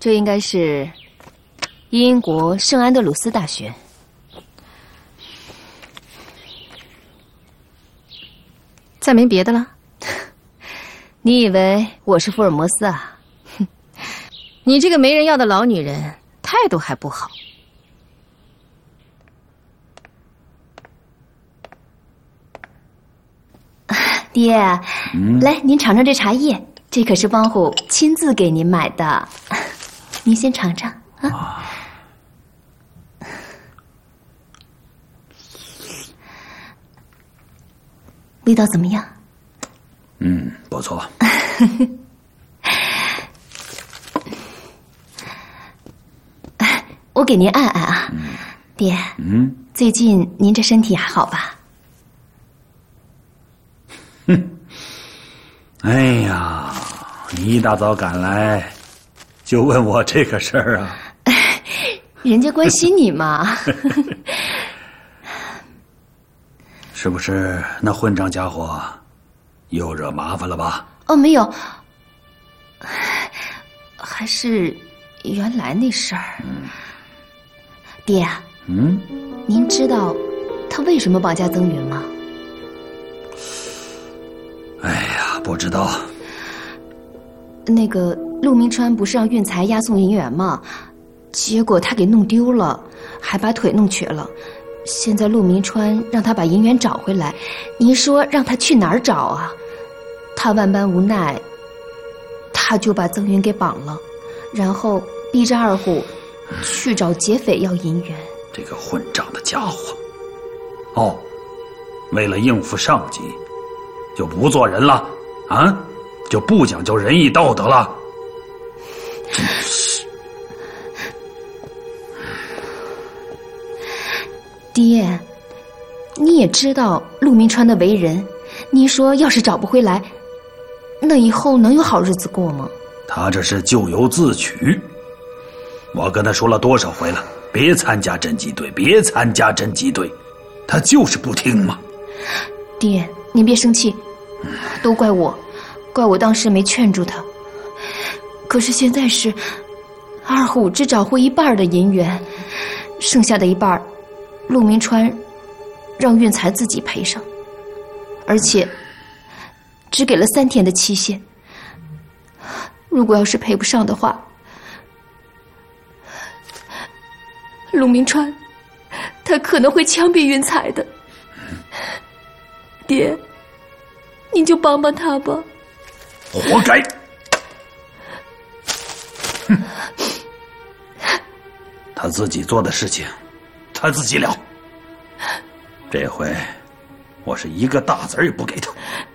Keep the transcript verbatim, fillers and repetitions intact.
这应该是英国圣安德鲁斯大学。 再没别的了？ 你以为我是福尔摩斯啊？ 哼，你这个没人要的老女人，态度还不好。 爹， 嗯、 来，您尝尝这茶叶，这可是帮虎亲自给您买的，您先尝尝啊。啊味道怎么样？ 嗯，不错。 我给您按按啊，嗯、爹。 嗯， 最近您这身体还好吧？ 哼，哎呀，你一大早赶来，就问我这个事儿啊？ 人家关心你嘛。 是不是那混账家伙又惹麻烦了吧？ 哦，没有，还是原来那事儿。嗯、爹， 嗯， 您知道他为什么绑架曾云吗？ 哎呀，不知道。 那个陆明川不是让运财押送银元吗？结果他给弄丢了，还把腿弄瘸了。现在陆明川让他把银元找回来，您说让他去哪儿找啊？他万般无奈，他就把曾云给绑了，然后逼着二虎去找劫匪要银元。 这个混账的家伙！哦，为了应付上级，就不做人了啊？就不讲究仁义道德了？真是！ 爹，你也知道陆明川的为人，您说要是找不回来，那以后能有好日子过吗？ 他这是咎由自取。我跟他说了多少回了，别参加侦缉队，别参加侦缉队，他就是不听嘛。 爹，您别生气，都怪我，怪我当时没劝住他。可是现在是二虎只找回一半的银元，剩下的一半陆明川让运财自己赔上，而且只给了三天的期限。如果要是赔不上的话，陆明川他可能会枪毙运财的。爹，您就帮帮他吧。 活该！哼，他自己做的事情他自己了，这回我是一个大子儿也不给他。